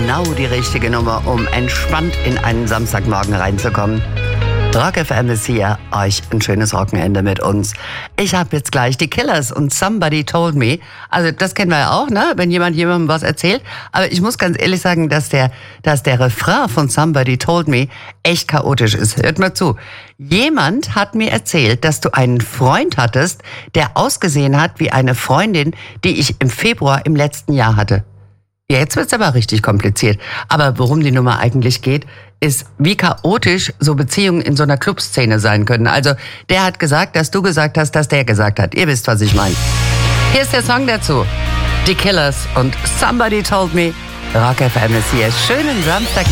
genau die richtige Nummer, um entspannt in einen Samstagmorgen reinzukommen. Rock FM ist hier, euch ein schönes Wochenende mit uns. Ich habe jetzt gleich die Killers und Somebody Told Me. Also das kennen wir ja auch, ne? Wenn jemand jemandem was erzählt. Aber ich muss ganz ehrlich sagen, dass der Refrain von Somebody Told Me echt chaotisch ist. Hört mal zu. Jemand hat mir erzählt, dass du einen Freund hattest, der ausgesehen hat wie eine Freundin, die ich im Februar im letzten Jahr hatte. Ja, jetzt wird's aber richtig kompliziert. Aber worum die Nummer eigentlich geht, ist, wie chaotisch so Beziehungen in so einer Clubszene sein können. Also, der hat gesagt, dass du gesagt hast, dass der gesagt hat. Ihr wisst, was ich meine. Hier ist der Song dazu. Die Killers und Somebody Told Me. Rock FM ist hier. Schönen Samstag.